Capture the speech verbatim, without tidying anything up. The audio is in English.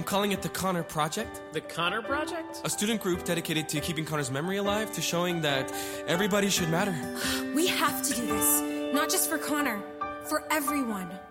calling it the Connor Project. The Connor Project? A student group dedicated to keeping Connor's memory alive, to showing that everybody should matter. We have to do this. Not just for Connor. For everyone.